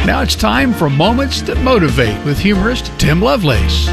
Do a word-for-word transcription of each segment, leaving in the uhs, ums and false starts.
Now it's time for Moments That Motivate with humorist Tim Lovelace.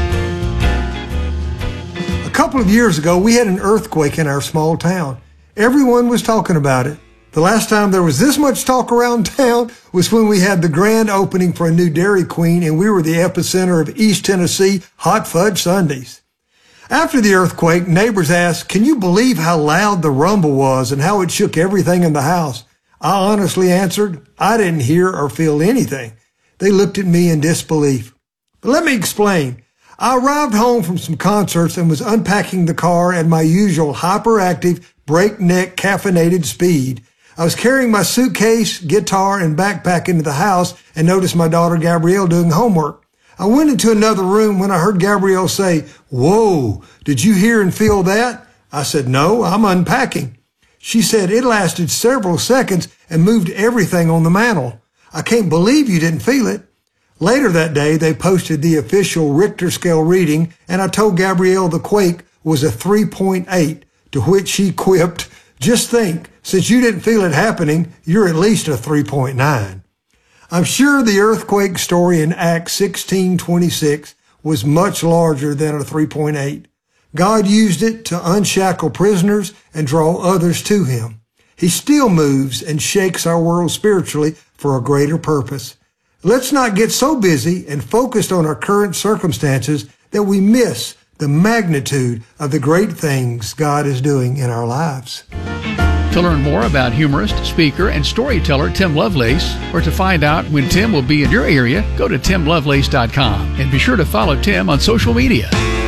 A couple of years ago, we had an earthquake in our small town. Everyone was talking about it. The last time there was this much talk around town was when we had the grand opening for a new Dairy Queen, and we were the epicenter of East Tennessee hot fudge sundaes. After the earthquake, neighbors asked, "Can you believe how loud the rumble was and how it shook everything in the house?" I honestly answered, "I didn't hear or feel anything." They looked at me in disbelief. But let me explain. I arrived home from some concerts and was unpacking the car at my usual hyperactive, breakneck, caffeinated speed. I was carrying my suitcase, guitar, and backpack into the house and noticed my daughter Gabrielle doing homework. I went into another room when I heard Gabrielle say, "Whoa, did you hear and feel that?" I said, "No, I'm unpacking." She said, "It lasted several seconds and moved everything on the mantle. I can't believe you didn't feel it." Later that day, they posted the official Richter scale reading, and I told Gabrielle the quake was a three point eight, to which she quipped, "Just think, since you didn't feel it happening, you're at least a three point nine. I'm sure the earthquake story in Acts sixteen twenty-six was much larger than a three point eight. God used it to unshackle prisoners and draw others to him. He still moves and shakes our world spiritually for a greater purpose. Let's not get so busy and focused on our current circumstances that we miss the magnitude of the great things God is doing in our lives. To learn more about humorist, speaker, and storyteller Tim Lovelace, or to find out when Tim will be in your area, go to tim lovelace dot com and be sure to follow Tim on social media.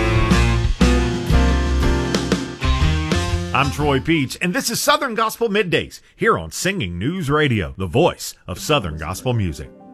I'm Troy Peach, and this is Southern Gospel Middays here on Singing News Radio, the voice of Southern Gospel music.